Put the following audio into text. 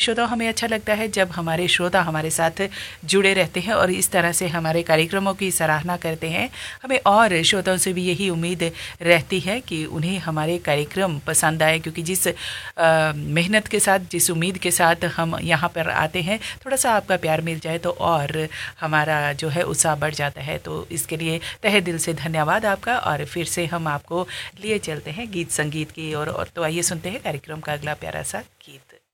श्रोता हमें अच्छा लगता है जब हमारे श्रोता हमारे साथ जुड़े रहते हैं और इस तरह से हमारे कार्यक्रमों की सराहना करते हैं। हमें और श्रोताओं से भी यही उम्मीद रहती है कि उन्हें हमारे कार्यक्रम पसंद आए, क्योंकि जिस मेहनत के साथ, जिस उम्मीद के साथ हम यहाँ पर आते हैं, थोड़ा सा आपका प्यार मिल जाए तो और हमारा जो है उत्साह बढ़ जाता है। तो इसके लिए तहे दिल से धन्यवाद आपका। और फिर से हम आपको लिए चलते हैं गीत संगीत की ओर। और तो आइए सुनते हैं कार्यक्रम का अगला प्यारा सा गीत।